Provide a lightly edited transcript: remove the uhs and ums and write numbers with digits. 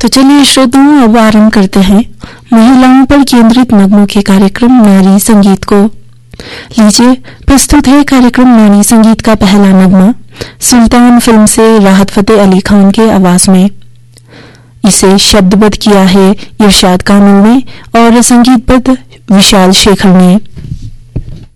तो चलिए श्रोताओं, अब आरंभ करते हैं महिलाओं पर केंद्रित नगमों के कार्यक्रम नारी संगीत को। लीजिए प्रस्तुत है कार्यक्रम नारी संगीत का पहला नगमा सुल्तान फिल्म से राहत फतेह अली खान के आवाज में। इसे शब्दबद्ध किया है इरशाद कामिल ने और संगीतबद्ध विशाल शेखर ने।